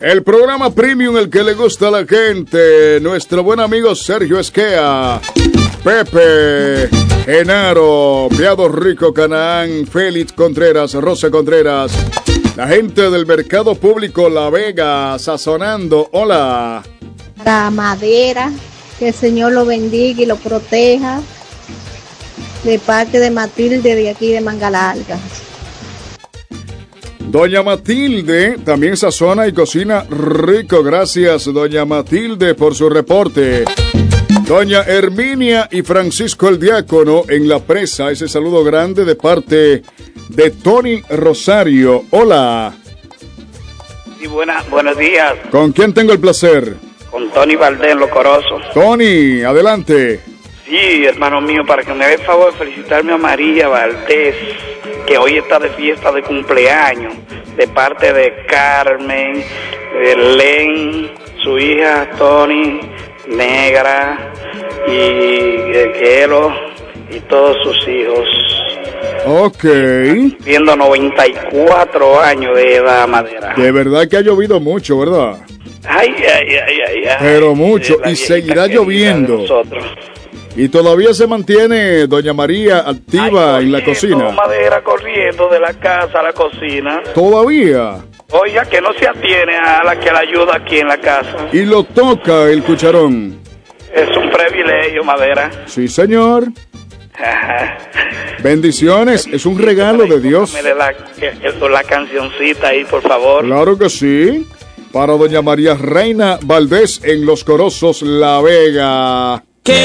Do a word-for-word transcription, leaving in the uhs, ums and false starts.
El programa premium, el que le gusta a la gente. Nuestro buen amigo Sergio Esquea, Pepe, Genaro, Piado Rico, Canaán, Félix Contreras, Rosa Contreras. La gente del Mercado Público La Vega, sazonando. Hola. La madera, que el Señor lo bendiga y lo proteja. De parte de Matilde, de aquí de Mangalarga. Doña Matilde también sazona y cocina rico. Gracias, doña Matilde, por su reporte. Doña Herminia y Francisco el Diácono en La Presa. Ese saludo grande de parte de Tony Rosario. Hola. Sí, buena, buenos días. ¿Con quién tengo el placer? Con Tony Valdés, Locoroso. Tony, adelante. Sí, hermano mío, para que me haga el favor de felicitarme a María Valdés, que hoy está de fiesta de cumpleaños, de parte de Carmen, de Len, su hija Tony, Negra y Quiero y todos sus hijos. Ok. Viendo noventa y cuatro años de edad, Madera. De verdad que ha llovido mucho, ¿verdad? Ay, ay, ay, ay, ay. Pero mucho, y seguirá lloviendo. Y todavía se mantiene doña María activa Ay, en la cocina. Madera corriendo de la casa a la cocina. Todavía. Oiga, que no se atiene a la que la ayuda aquí en la casa. Y lo toca el cucharón. Es un privilegio, Madera. Sí, señor. Bendiciones, es un regalo de Dios. Póngame la, la cancioncita ahí, por favor. Claro que sí. Para doña María Reina Valdés en Los Corozos, La Vega.